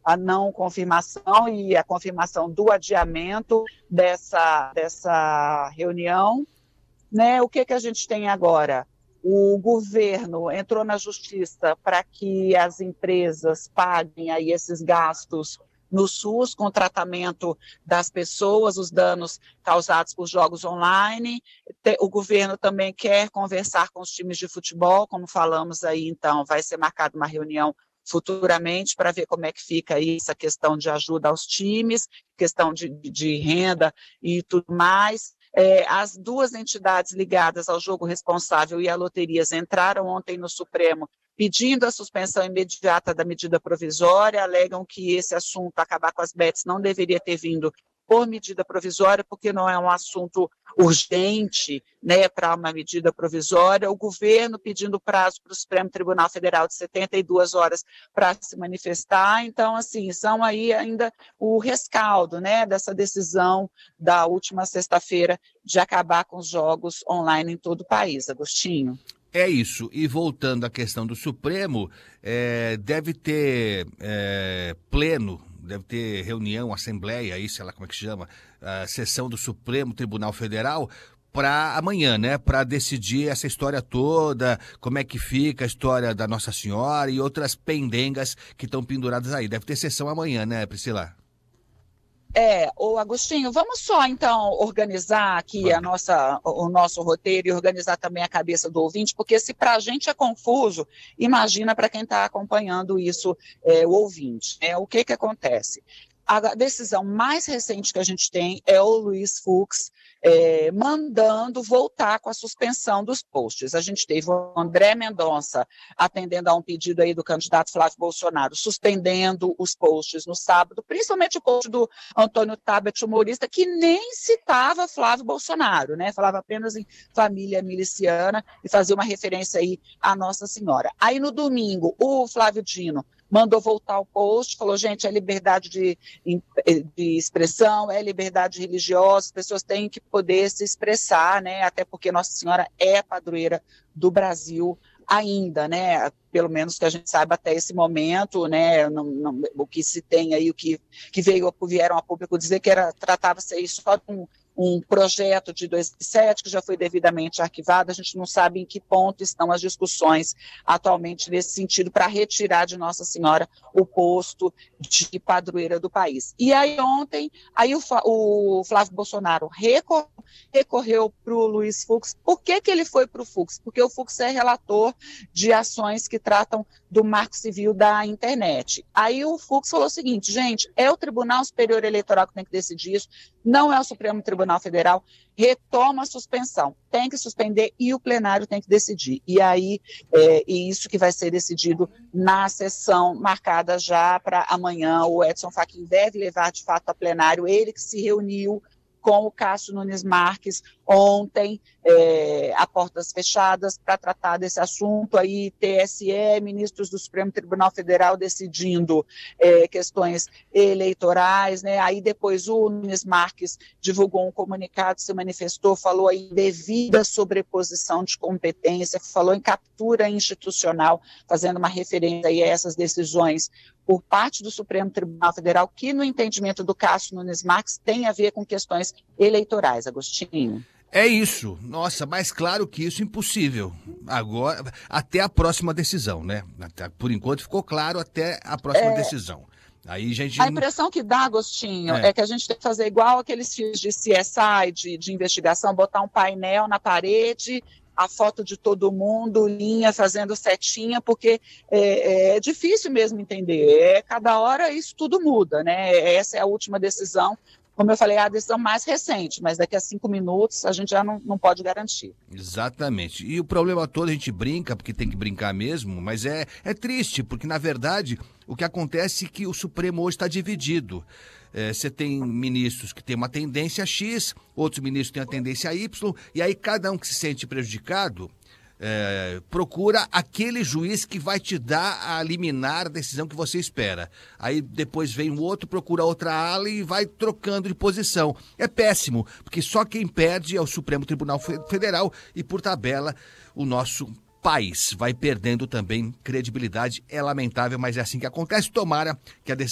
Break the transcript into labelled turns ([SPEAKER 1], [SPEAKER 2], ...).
[SPEAKER 1] a não confirmação e a confirmação do adiamento dessa reunião, né? O que a gente tem agora? O governo entrou na justiça para que as empresas paguem aí esses gastos no SUS, com o tratamento das pessoas, os danos causados por jogos online. O governo também quer conversar com os times de futebol, como falamos aí, então, vai ser marcada uma reunião futuramente para ver como é que fica aí essa questão de ajuda aos times, questão de renda e tudo mais. As duas entidades ligadas ao jogo responsável e a loterias entraram ontem no Supremo pedindo a suspensão imediata da medida provisória, alegam que esse assunto, acabar com as bets, não deveria ter vindo por medida provisória, porque não é um assunto urgente, né, para uma medida provisória. O governo pedindo prazo para o Supremo Tribunal Federal de 72 horas para se manifestar. Então, assim, são aí ainda o rescaldo, né, dessa decisão da última sexta-feira de acabar com os jogos online em todo o país. Agostinho?
[SPEAKER 2] É isso. E voltando à questão do Supremo, deve ter pleno, deve ter reunião, assembleia, aí, sei lá como é que chama, sessão do Supremo Tribunal Federal para amanhã, né? Para decidir essa história toda, como é que fica a história da Nossa Senhora e outras pendengas que estão penduradas aí. Deve ter sessão amanhã, né, Priscila?
[SPEAKER 1] Ô Agostinho, vamos só então organizar aqui o nosso roteiro e organizar também a cabeça do ouvinte, porque se para a gente é confuso, imagina para quem está acompanhando isso, o ouvinte. O que acontece? A decisão mais recente que a gente tem é o Luiz Fux mandando voltar com a suspensão dos posts. A gente teve o André Mendonça atendendo a um pedido aí do candidato Flávio Bolsonaro, suspendendo os posts no sábado, principalmente o post do Antônio Tabet, humorista, que nem citava Flávio Bolsonaro, né? Falava apenas em família miliciana e fazia uma referência aí à Nossa Senhora. Aí no domingo, o Flávio Dino mandou voltar o post, falou, gente, é liberdade de expressão, é liberdade religiosa, as pessoas têm que poder se expressar, né, até porque Nossa Senhora é a padroeira do Brasil ainda, né, pelo menos que a gente saiba até esse momento, né, o que se tem aí, o que vieram a público dizer que tratava-se aí só de um projeto de 2007 que já foi devidamente arquivado, a gente não sabe em que ponto estão as discussões atualmente nesse sentido para retirar de Nossa Senhora o posto de padroeira do país. E aí ontem, o Flávio Bolsonaro recorreu para o Luiz Fux. Por que ele foi para o Fux? Porque o Fux é relator de ações que tratam do marco civil da internet. Aí o Fux falou o seguinte, gente, é o Tribunal Superior Eleitoral que tem que decidir isso, não é o Supremo Tribunal Federal, retoma a suspensão, tem que suspender e o plenário tem que decidir. E aí, isso que vai ser decidido na sessão marcada já para amanhã, o Edson Fachin deve levar de fato a plenário, ele que se reuniu com o Cássio Nunes Marques ontem, a portas fechadas, para tratar desse assunto, aí TSE, ministros do Supremo Tribunal Federal decidindo questões eleitorais, né? Aí depois o Nunes Marques divulgou um comunicado, se manifestou, falou aí em devida sobreposição de competência, falou em captura institucional, fazendo uma referência aí a essas decisões por parte do Supremo Tribunal Federal, que no entendimento do Cássio Nunes Marques tem a ver com questões eleitorais, Agostinho.
[SPEAKER 2] É isso. Nossa, mais claro que isso, impossível. Agora, até a próxima decisão, né? Por enquanto ficou claro até a próxima decisão. Aí, gente...
[SPEAKER 1] A impressão que dá, Agostinho, é que a gente tem que fazer igual aqueles filmes de CSI, de investigação, botar um painel na parede, a foto de todo mundo, linha, fazendo setinha, porque é difícil mesmo entender. Cada hora isso tudo muda, né? Essa é a última decisão. Como eu falei, é a decisão mais recente, mas daqui a 5 minutos a gente já não pode garantir.
[SPEAKER 2] Exatamente. E o problema todo, a gente brinca, porque tem que brincar mesmo, mas é triste, porque na verdade o que acontece é que o Supremo hoje está dividido. Você tem ministros que têm uma tendência X, outros ministros têm a tendência Y, e aí cada um que se sente prejudicado procura aquele juiz que vai te dar a liminar a decisão que você espera. Aí depois vem um outro, procura outra ala e vai trocando de posição. É péssimo, porque só quem perde é o Supremo Tribunal Federal e, por tabela, o nosso país vai perdendo também credibilidade. É lamentável, mas é assim que acontece. Tomara que a decisão